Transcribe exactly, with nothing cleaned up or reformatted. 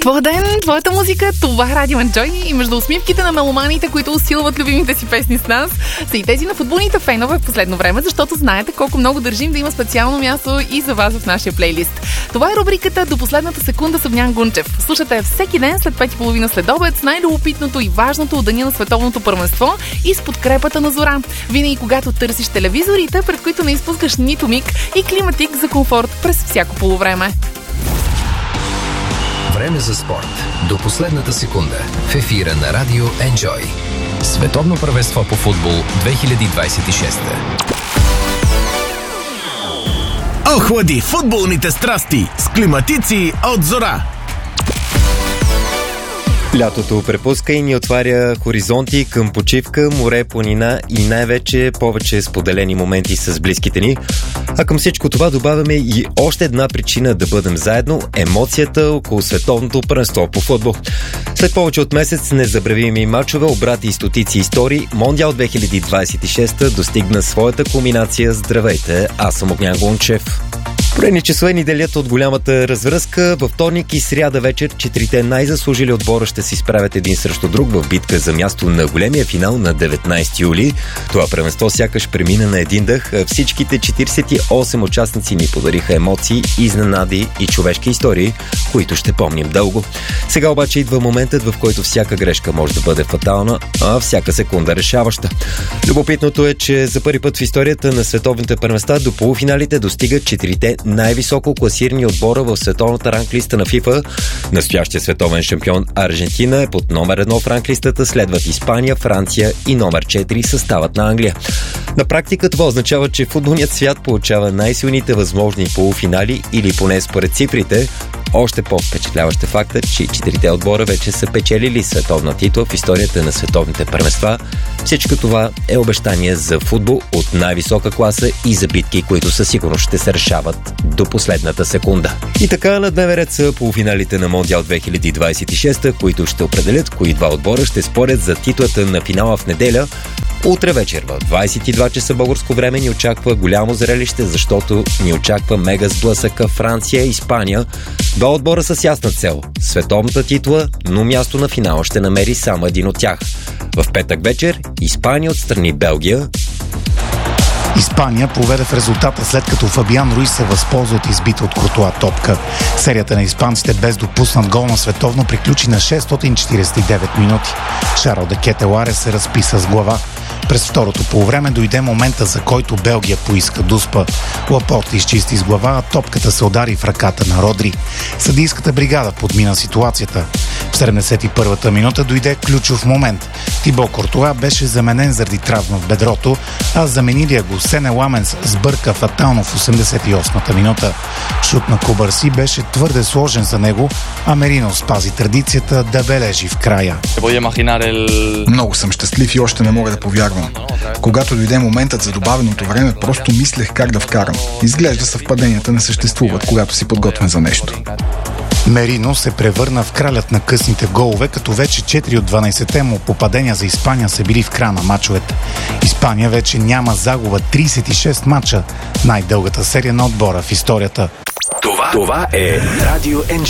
Твой ден, твоята музика, това е Радио Enjoy и между усмивките на меломаните, които усилват любимите си песни с нас, са и тези на футболните фенове в последно време, защото знаете колко много държим да има специално място и за вас в нашия плейлист. Това е рубриката До последната секунда с Огнян Гунчев. Слушате всеки ден след пет и половина след обед с най-любопитното и важното от деня на световното първенство и с подкрепата на Зора. Винаги когато търсиш телевизорите, пред които не изпускаш нито миг, и климатик за комфорт през всяко полувреме. Време за спорт. До последната секунда. В ефира на Радио Enjoy. Световно първенство по футбол две хиляди двадесет и шеста. Охлади футболните страсти с климатици от Зора. Лятото препуска и ни отваря хоризонти към почивка, море, планина и най-вече повече споделени моменти с близките ни. А към всичко това добавяме и още една причина да бъдем заедно – емоцията около световното първенство по футбол. След повече от месец незабравими мачове, обрати и стотици истории, Мондиал две хиляди двадесет и шеста достигна своята кулминация. Здравейте, аз съм Огнян Гунчев. Поредни часове ни делят от голямата развръзка. Във вторник и сряда вечер четирите най-заслужили отбора ще се изправят един срещу друг в битка за място на големия финал на деветнадесети юли. Това първенство сякаш премина на един дъх. Всичките четиридесет и осем участници ни подариха емоции, изненади и човешки истории, които ще помним дълго. Сега обаче идва моментът, в който всяка грешка може да бъде фатална, а всяка секунда решаваща. Любопитното е, че за първи път в историята на световните първенства до полуфиналите достигат четирите най-високо класирани отбора в световната ранглиста на FIFA. Настоящия световен шампион Аржентина е под номер едно в ранглистата, следват Испания, Франция и номер четири съставът на Англия. На практика това означава, че футболният свят получава най-силните възможни полуфинали, или поне според цифрите. Още по-впечатляващ е факта, че четирите отбора вече са печелили световна титла в историята на световните първенства. Всичко това е обещание за футбол от най-висока класа и за битки, които със сигурност ще се решават до последната секунда. И така на дневен ред са полуфиналите на Мондиал две хиляди двадесет и шеста, които ще определят кои два отбора ще спорят за титлата на финала в неделя. Утре вечер в двадесет и два часа българско време ни очаква голямо зрелище, защото ни очаква мега сблъсъка Франция-Испания. Два отбора с ясна цел – световната титла, но място на финала ще намери само един от тях. В петък вечер Испания отстрани Белгия. Испания поведе в резултата, след като Фабиан Руис се възползва от избита от Куртуа топка. Серията на испанците без допуснат гол на световно приключи на шестстотин четиридесет и девет минути. Шарл де Кетеларе се разписа с глава. През второто полувреме дойде момента, за който Белгия поиска дуспа. Лапорт изчисти с глава, а топката се удари в ръката на Родри. Съдийската бригада подмина ситуацията. В седемдесет и първата минута дойде ключов момент. Тибо Куртуа беше заменен заради травма в бедрото, а заменилия го Сене Ламенс сбърка фатално в осемдесет и осмата минута. Шут на Кубарси беше твърде сложен за него, а Мерино спази традицията да бележи в края. Много съм щастлив и още не мога да повярвам. Когато дойде моментът за добавеното време, просто мислех как да вкарам. Изглежда съвпаденията не съществуват, когато си подготвен за нещо. Мерино се превърна в кралят на късните голове, като вече четири от дванадесетте му попадения за Испания са били в края на мачовете. Испания вече няма загуба, тридесет и шест мача, най-дългата серия на отбора в историята. Това, това е Радио Enjoy.